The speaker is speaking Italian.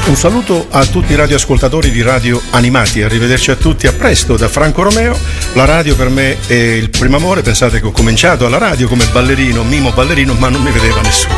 Un saluto a tutti i radioascoltatori di Radio Animati, arrivederci a tutti, a presto da Franco Romeo. La radio per me è il primo amore, pensate che ho cominciato alla radio come ballerino, mimo ballerino, ma non mi vedeva nessuno.